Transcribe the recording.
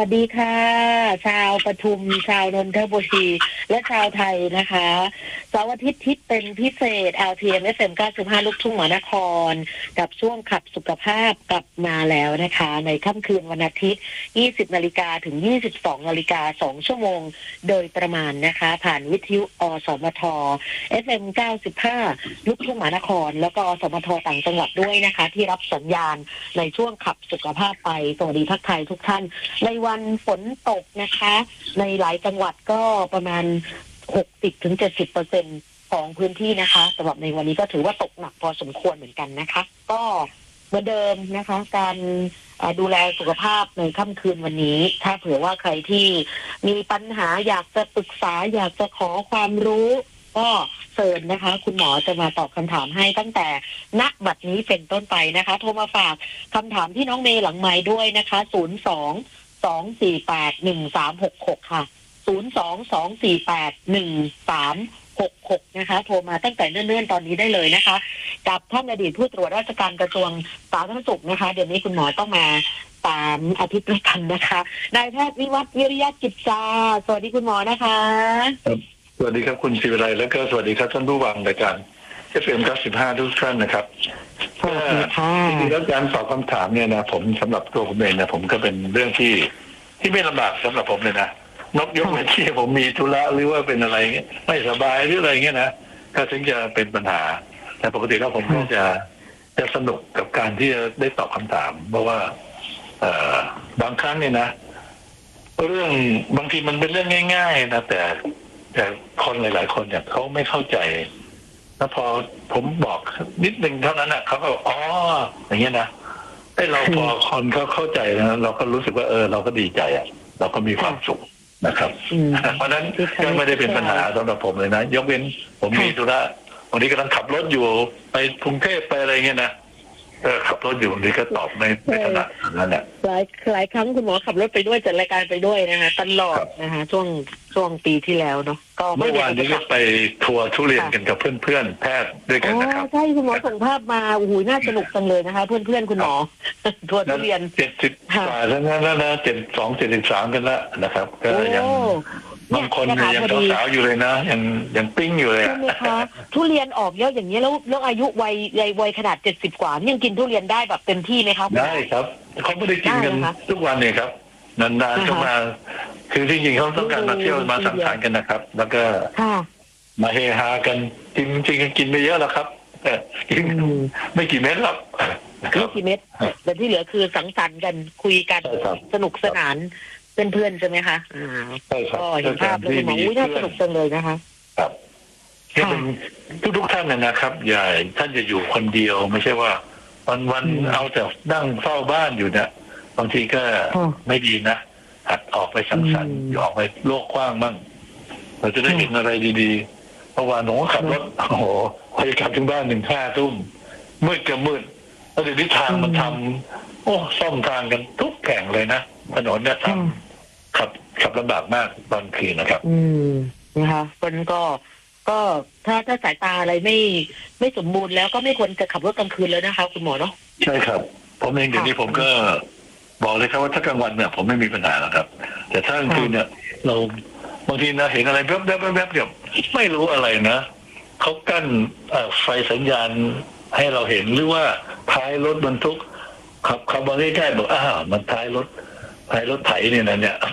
วัสดีค่ะชาวปทุมชาวนนทบุรีและชาวไทยนะคะเสาร์อาทิตย์ที่เป็นพิเศษ LTM FM 95 ลูกทุ่งมหานครกับช่วงขับสุขภาพกลับมาแล้วนะคะในค่ำคืนวันอาทิตย์ 20 นาฬิกาถึง 22 นาฬิกา 2 ชั่วโมงโดยประมาณนะคะผ่านวิทยุอสมท FM 95 ลูกทุ่งมหานครแล้วก็อสมทต่างจังหวัดด้วยนะคะที่รับสัญญาณในช่วงขับสุขภาพไปสวัสดีทักทายทุกท่านในวันฝนตกนะคะในหลายจังหวัดก็ประมาณ 60-70% ของพื้นที่นะคะสำหรับในวันนี้ก็ถือว่าตกหนักพอสมควรเหมือนกันนะคะก็เหมือนเดิมนะคะการดูแลสุขภาพในค่ำคืนวันนี้ถ้าเผื่อว่าใครที่มีปัญหาอยากจะปรึกษาอยากจะขอความรู้ก็เชิญนะคะคุณหมอจะมาตอบคำถามให้ตั้งแต่ณบัดนี้เป็นต้นไปนะคะโทรมาฝากคำถามที่น้องเมย์หลังไมค์ด้วยนะคะ02-248-1366ค่ะ02-248-1366นะคะโทรมาตั้งแต่เนิ่นๆตอนนี้ได้เลยนะคะกับท่านอดีตผู้ตรวจราชการกระทรวงสาธารณสุขนะคะเดี๋ยวนี้คุณหมอต้องมา3 อาทิตย์ด้วยกันนะคะนายแพทย์วิวัฒน์วิริยะกิจจาสวัสดีคุณหมอนะคะสวัสดีครับคุณศิวิไลแล้วก็สวัสดีครับท่านผู้ฟังรายการ FM 95ทุกท่านนะครับจริงๆแล้วการตอบคำถามเนี่ยนะผมสำหรับตัวผมเองนะผมก็เป็นเรื่องที่ไม่ลำบากสำหรับผมเลยนะยกเว้นที่ผมมีธุระหรือว่าเป็นอะไรไม่สบายหรืออะไรเงี้ยนะก็ถึงจะเป็นปัญหาแต่ปกติแล้วผมก็จะสนุกกับการที่จะได้ตอบคำถามเพราะว่าบางครั้งเนี่ยนะเรื่องบางทีมันเป็นเรื่องง่ายๆนะแต่คนหลายๆคนเนี่ยเขาไม่เข้าใจแล้วพอผมบอกนิดนึงเท่านั้นอ่ะเขาก็อ๋ออย่างเงี้ยนะเราพอคนเขาเข้าใจนะเราก็รู้สึกว่าเราก็ดีใจอ่ะเราก็มีความสุขนะครับเพราะนั้นก็ไม่ได้เป็นปัญหาสำหรับผมเลยนะยกเว้นผมมีธุระวันนี้กำลังขับรถอยู่ไปกรุงเทพไปอะไรเงี้ยนะขับรถอยู่นี่ก็ตอบไม่ถนัดนั่นแหละหลายครั้งคุณหมอขับรถไปด้วยจัดรายการไปด้วยนะคะตลอดนะคะช่วงปีที่แล้วเนาะก็เมื่อวานนี้ก็ไปทัวร์ทุเรียนกันกับเพื่อนๆแพทย์ด้วยกันนะครับใช่คุณหมอส่งภาพมาโอ้โหน่าสนุกจังเลยนะคะเพื่อนๆคุณหมอทัวร์ทุเรียน 70 กว่าทั้งนั้นนะ72-73กันแล้วนะครับก็ยังบางคนยังสาวๆอยู่เลยนะยังปิ้งอยู่เลยใช่ไหมคะทุเรียนออกเยอะอย่างนี้แล้วอายุวัยขนาด70 กว่ายังกินทุเรียนได้แบบเต็มที่ไหมครับได้ครับเขาไม่ได้กินกันทุกวันเนี่ยครับนานๆก็มาคือที่จริงเขาต้องการมาเที่ยวมาสังสรรค์กันนะครับแล้วก็มาเฮฮากันจริงๆกินไม่เยอะแล้วครับกินไม่กี่เม็ดหรอกไม่กี่เม็ดแต่ที่เหลือคือสังสรรค์กันคุยกันสนุกสนานเพื่อนๆใช่ไหมคะก็เห็นภาพแล้วคุณหมอน่าสนุกจังเลยนะคะครับทุกท่านนะครับอย่าท่านจะอยู่คนเดียวไม่ใช่ว่าวันเอาแต่นั่งเฝ้าบ้านอยู่เนี่ยบางทีก็ไม่ดีนะหัดออกไปสังสรรค์ออกไปโลกกว้างบ้างเราจะได้เห็นอะไรดีๆเมื่อวานผมก็ขับรถโอ้โหไปกลับถึงบ้าน5 ทุ่มมืดกับมืดแล้วเดี๋ยวนี้ทางมันทำซ่อมทางกันทุกแห่งเลยนะถนนเนี่ยทำขับลำบากมากตอนคืนนะครับนะคะคนก็ถ้าสายตาอะไรไม่สมบูรณ์แล้วก็ไม่ควรจะขับรถกลางคืนเลยนะคะคุณหมอเนาะใช่ครับผมเองเดี๋ยวนี้ผมก็บอกเลยครับว่าถ้ากลางวันเนี่ยผมไม่มีปัญหาหรอกครับแต่ถ้ากลางคืนเนี่ยเราบางทีนะเห็นอะไรแวบเดี๋ยวไม่รู้อะไรนะเขากั้นไฟสัญญาณให้เราเห็นหรือว่าท้ายรถบรรทุกขับมาใกล้ๆบอกมันท้ายรถไถเนี่ยนะเนี่ย